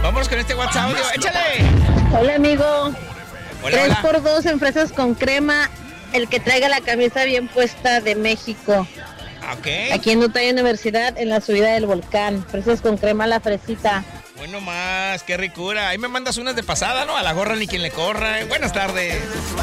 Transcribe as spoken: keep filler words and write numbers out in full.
Vámonos con este WhatsApp audio. ¡Échale! Hola, amigo. Hola, Tres hola. por dos en fresas con crema. El que traiga la camisa bien puesta de México. Ok. Aquí en Utah Universidad, en la subida del volcán. Fresas con crema, la fresita. Bueno más, qué ricura. Ahí me mandas unas de pasada, ¿no? A la gorra ni quien le corra. Buenas tardes.